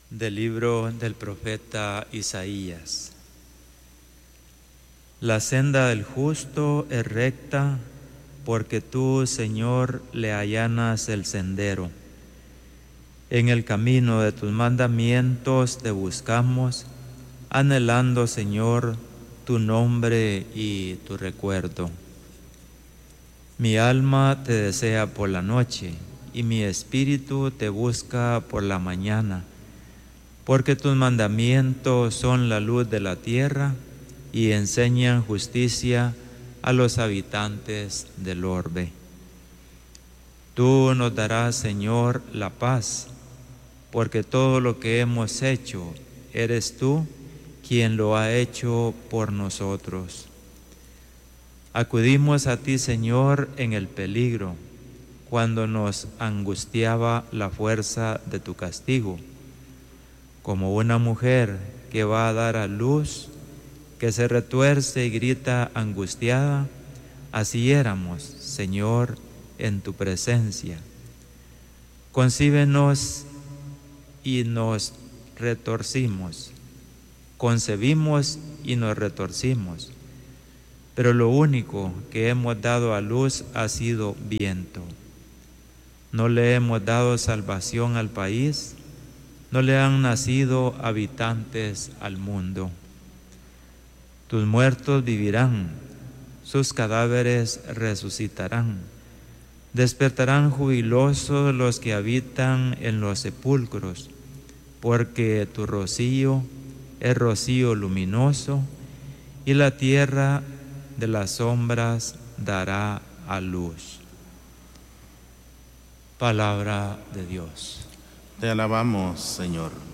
Del libro del profeta Isaías. La senda del justo es recta, porque tú, Señor, le allanas el sendero. En el camino de tus mandamientos te buscamos, anhelando, Señor, tu nombre y tu recuerdo. Mi alma te desea por la noche, y mi espíritu te busca por la mañana, porque tus mandamientos son la luz de la tierra y enseñan justicia a los habitantes del orbe. Tú nos darás, Señor, la paz, porque todo lo que hemos hecho, eres tú quien lo ha hecho por nosotros. Acudimos a ti, Señor, en el peligro, cuando nos angustiaba la fuerza de tu castigo. Como una mujer que va a dar a luz, que se retuerce y grita angustiada, así éramos, Señor, en tu presencia. Concíbenos y nos retorcimos, concebimos y nos retorcimos, pero lo único que hemos dado a luz ha sido viento. No le hemos dado salvación al país, no le han nacido habitantes al mundo. Tus muertos vivirán, sus cadáveres resucitarán. Despertarán jubilosos los que habitan en los sepulcros, porque tu rocío es rocío luminoso, y la tierra de las sombras dará a luz. Palabra de Dios. Te alabamos, Señor.